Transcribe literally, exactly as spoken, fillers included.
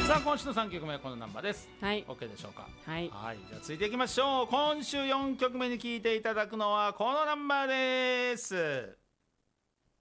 さあ今週のさんきょくめはこのナンバーです。 はい OK でしょうか。 はい、 はい、じゃあ続いていきましょう。今週よんきょくめに聴いていただくのはこのナンバーです。